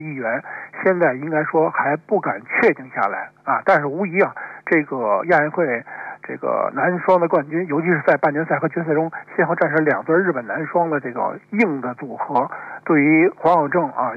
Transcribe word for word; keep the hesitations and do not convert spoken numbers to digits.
议员，现在应该说还不敢确定下来啊。但是无疑啊，这个亚运会这个男双的冠军，尤其是在半决赛和决赛中先后战胜两对日本男双的这个硬的组合，对于黄晓正啊。